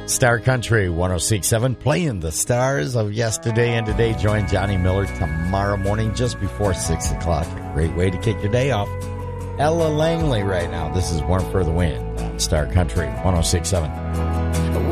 Star Country 106.7, playing the stars of yesterday and today. Join Johnny Miller tomorrow morning just before 6 o'clock. A great way to kick your day off. Ella Langley right now. This is One for the Win on Star Country 106.7.